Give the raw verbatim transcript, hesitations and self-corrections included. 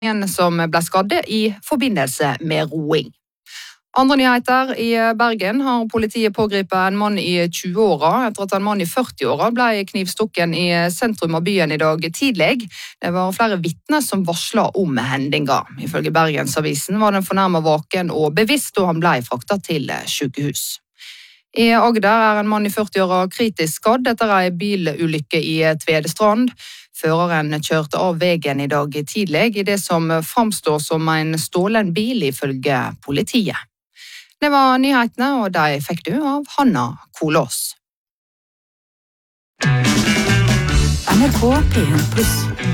En som ble skadde i forbindelse med roing. Andre nyheter i Bergen har politiet pågripet en mann i tjue-åra etter at en mann i førti-åra ble knivstukken i sentrum av byen i dag tidlig. Det var flere vitner som varslet om hendinga. Ifølge Bergensavisen var den fornærmet vaken og bevisst da han ble fraktet til sykehus. I Agder er en mann i førti-åra kritisk skadd etter en bilulykke i Tvedestrand. Føreren kjørte av veien i dag tidlig i det som framstår som en stålen bil ifølge politiet. Det var nyhetene, og de fikk du av Hanna Kolås. N R K P en pluss.